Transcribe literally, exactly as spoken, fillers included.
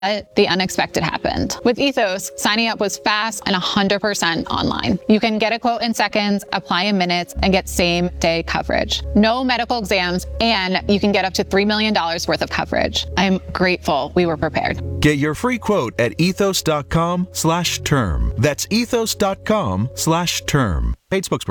But the unexpected happened. With Ethos, signing up was fast and one hundred percent online. You can get a quote in seconds, apply in minutes, and get same-day coverage. No medical exams, and you can get up to three million dollars worth of coverage. I'm grateful we were prepared. Get your free quote at ethos.com slash term. That's ethos.com slash term. Paid spokesperson.